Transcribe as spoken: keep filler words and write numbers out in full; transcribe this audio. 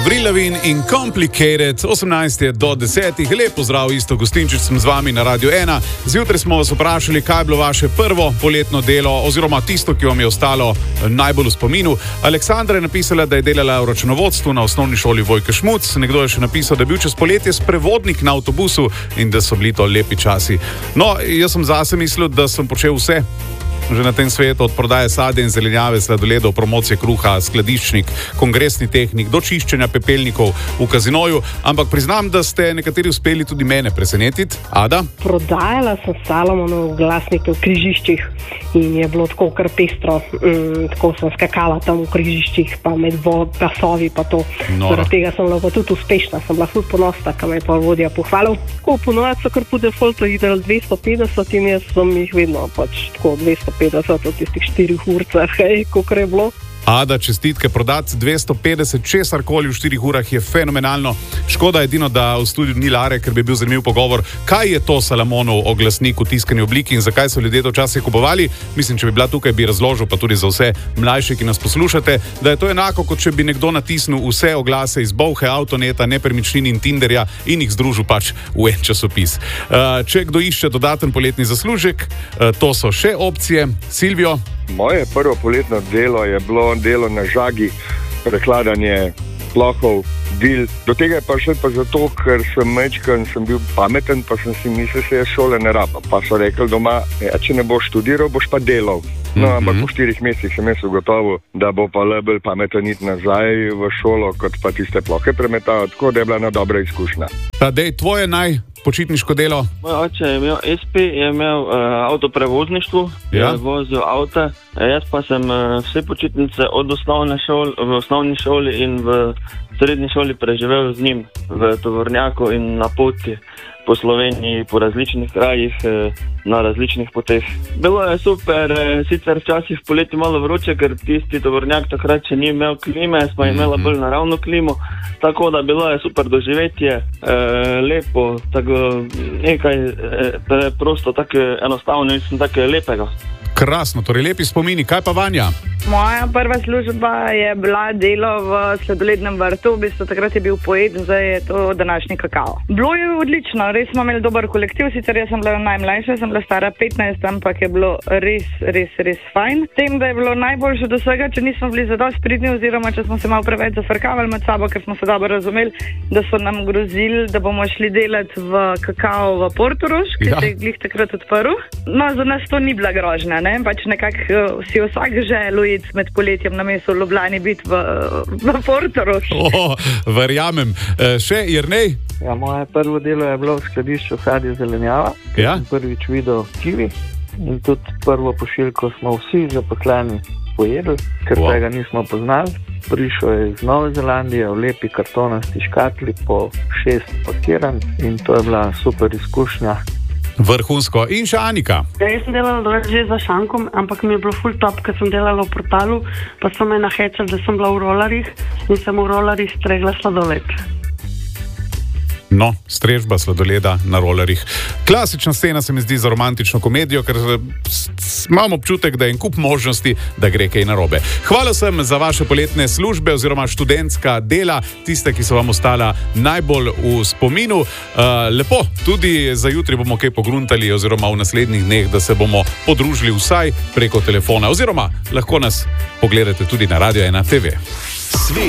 Vrilavin in Complicated, osemnajst je do desetih. Lep pozdrav, Isto Gostinčič sem z vami na Radio ena. Zjutraj smo vas vprašali, kaj je bilo vaše prvo poletno delo, oziroma tisto, ki vam je ostalo najbolj v spominu. Aleksandra je napisala, da je delala v računovodstvu na osnovni šoli Vojke Šmuc. Nekdo je še napisal, da je bil čez poletje sprevodnik na avtobusu in da so bili to lepi časi. No, jaz sem zase mislil, da sem počel vse že na tem svetu, od prodaje sadja in zelenjave, sladoledov, promocije kruha, skladiščnik, kongresni tehnik, do čiščenja pepelnikov v kazinoju, ampak priznam, da ste nekateri uspeli tudi mene presenetiti. Ada? Prodajala sem Salomonov glasnike v križiščih in je bilo tako kar pestro. Mm, tako sem skakala tam v križiščih, pa med pasovi pa to. Zaradi tega sem bila pa tudi uspešna, sem bila tudi ponosna, ko me je pa vodja pohvalil. Tako ponovati so kar po defaultu ideli dvesto petdeset in jaz sem jih vedno pač tako dvesto petdeset v tistih štirih urcah, hej, koliko je bilo. Ada, čestitke, prodati dvesto petdeset česarkoli v štirih urah je fenomenalno. Škoda edino, da v studiu ni Lare, ker bi bil zanimiv pogovor, kaj je to Salomonov oglasnik v tiskani obliki in zakaj so ljudje to včasih kupovali. Mislim, če bi bila tukaj, bi razložil, pa tudi za vse mlajše, ki nas poslušate, da je to enako, kot če bi nekdo natisnil vse oglase iz Bouhe, Avtoneta, Nepremičnin in Tinderja in jih združil pač v en časopis. Uh, če kdo išče dodaten poletni zaslužek, uh, to so še opcije. Silvio? Moje prvo poletno delo je bilo delo na žagi, prekladanje plohov, dil. Do tega je pa šel pa zato, ker sem mečkan, sem bil pameten, pa sem si mislil, se je šole ne raba. Pa so rekli doma, ja, če ne boš študiral, boš pa delal. No, mm-hmm. ampak po štirih mesecih sem jaz ugotovil, da bo pa le bolj pameten iti nazaj v šolo, kot pa tiste plohe premetati, tako da je bila ena dobra izkušnja. Tadej, tvoje najpočitniško delo? Moj oče je imel es pe, je imel uh, avtoprevozništvo, ja? Je vozil avto. Jaz pa sem uh, vse počitnice od osnovne šole, v osnovni šoli in v srednji šoli preživel z njim v tovornjaku in na poti po Sloveniji, po različnih krajih, na različnih poteh. Bilo je super, sicer včasih poleti malo vroče, ker tisti tovornjak takrat še ni imel klime, smo imela bolj naravno klimo, tako da bilo je super doživetje, lepo, tako nekaj preprosto, tako enostavno in tako lepega. Krasno, torej lepi spomini. Kaj pa Vanja? Moja prva služba je bila delo v sladolednem vrtu, v bistvu takrat je bil poet, zdaj je to današnji kakao. Bilo je odlično, res smo imeli dober kolektiv, sicer jaz sem bila najmlajša, sem bila stara petnajst, ampak je bilo res, res, res fajn. Tem, da je bilo najboljše do vsega, če nismo bili zadosti pridni, oziroma če smo se malo preveč zafrkavali med sabo, ker smo se dobro razumeli, da so nam grozili, da bomo šli delati v kakao v Portorož, ki ja. se je glih takrat odprl. No, za nas to ni bila grožnja, ne? Pač nekako si vsak želel iti med poletjem na mesto v Ljubljani biti v, v Portorož. Oh, verjamem. E, še Jernej? Ja, moje prvo delo je bilo v skladišču sadja zelenjava. Ja? Sem prvič videl kiwi in tudi prvo pošiljko smo vsi zaposleni pojedli, ker wow. tega nismo poznali. Prišel je iz Nove Zelandije v lepi kartonasti škatli po šest pakiran in to je bila super izkušnja. Vrhunsko. In še Anika? Ja, jaz sem delala že za šankom, ampak mi je bilo ful top, ker sem delala v portalu, pa so me nahecali, da sem bila v rolarjih in sem v rolarjih stregla sladoled. No, strežba sladoleda na rolerjih. Klasična scena se mi zdi za romantično komedijo, ker imam občutek, da je en kup možnosti, da gre kaj narobe. Hvala sem za vaše poletne službe oziroma študentska dela, tiste, ki so vam ostala najbolj v spominu. Uh, lepo, tudi za jutri bomo kaj pogruntali oziroma v naslednjih dneh, da se bomo podružili vsaj preko telefona oziroma lahko nas pogledate tudi na Radio ena te ve.